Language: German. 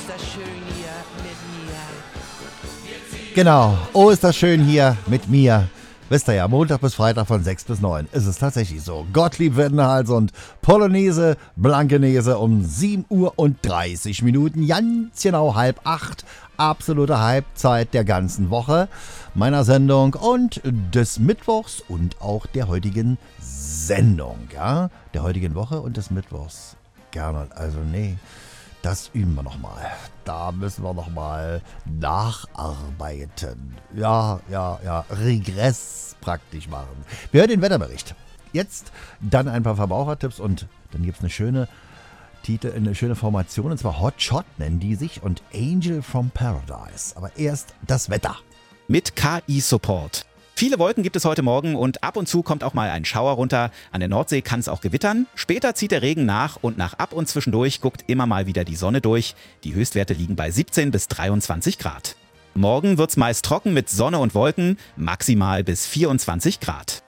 das schön hier mit mir. Genau, oh, ist das schön hier mit mir. Wisst ihr ja, Montag bis Freitag von 6 bis 9 ist es tatsächlich so. Gottlieb Wendehals und Polonaise, Blankenese um 7:30 Uhr. Ganz genau 7:30. Absolute Halbzeit der ganzen Woche meiner Sendung und des Mittwochs und auch der heutigen Sendung. Ja, der heutigen Woche und des Mittwochs. Gerne, also nee. Das üben wir nochmal. Da müssen wir nochmal nacharbeiten. Ja, Regress praktisch machen. Wir hören den Wetterbericht. Jetzt dann ein paar Verbrauchertipps und dann gibt es eine schöne Formation, und zwar Hot Shot nennen die sich und Angel from Paradise. Aber erst das Wetter. Mit KI-Support. Viele Wolken gibt es heute Morgen und ab und zu kommt auch mal ein Schauer runter. An der Nordsee kann es auch gewittern. Später zieht der Regen nach und nach ab und zwischendurch guckt immer mal wieder die Sonne durch. Die Höchstwerte liegen bei 17 bis 23 Grad. Morgen wird es meist trocken mit Sonne und Wolken, maximal bis 24 Grad.